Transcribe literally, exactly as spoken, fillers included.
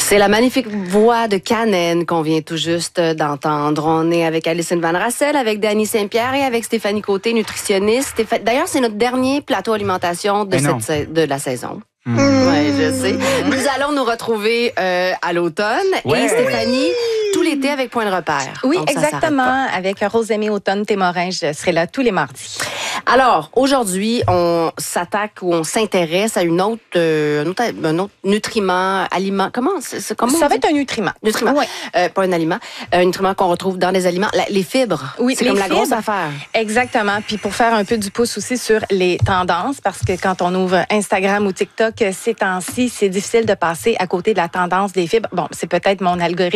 C'est la magnifique voix de Canen qu'on vient tout juste d'entendre. On est avec Alison Van Rassel, avec Dany Saint-Pierre et avec Stéphanie Côté, nutritionniste. Stéphanie... D'ailleurs, c'est notre dernier plateau alimentation de, cette sa... de la saison. Mmh. Oui, je sais. Nous allons nous retrouver euh, à l'automne. Ouais. Et Stéphanie, tout l'été avec Point de repère. Oui, donc, exactement. Avec Rosemée Automne-Témorin, je serai là tous les mardis. Alors, aujourd'hui, on s'attaque ou on s'intéresse à une autre, euh, un, autre un autre nutriment, aliment. Comment, c'est, comment ça va être un nutriment. Nutriment. Oui. Euh, pas un aliment. Un nutriment qu'on retrouve dans les aliments. La, les fibres. Oui, c'est les comme fibres, la grosse affaire. Exactement. Puis pour faire un peu du pouce aussi sur les tendances, parce que quand on ouvre Instagram ou TikTok ces temps-ci, c'est difficile de passer à côté de la tendance des fibres. Bon, c'est peut-être mon algorithme